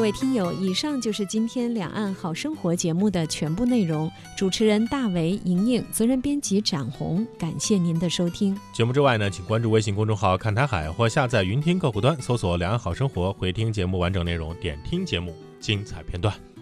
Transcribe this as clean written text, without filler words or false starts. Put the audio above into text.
位听友，以上就是今天两岸好生活节目的全部内容。主持人大为、莹莹，责任编辑展红，感谢您的收听。 节目之外呢，请关注微信公众号看台海或下载云听客户端，搜索两岸好生活，回听节目完整内容，点听节目精彩片段。